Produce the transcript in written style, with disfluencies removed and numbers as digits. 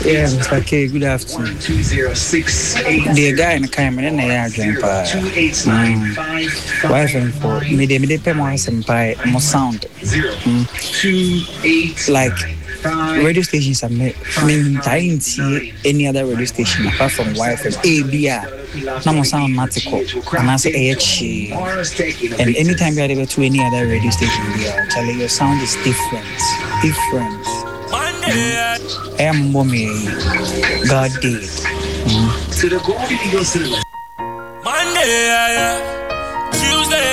Yeah, Mr. K, good afternoon. The guy in the camera, and I drink by wife and for me, they pay more senpai, more sound. Like radio stations, I mean, I see any other radio station apart from wife and ABR. No more sound magical, and I say AH. And anytime you are able to any other radio station, Charlie, your sound is different. I am mommy. God did. To the Golden Eagle Cinema. Monday, Tuesday,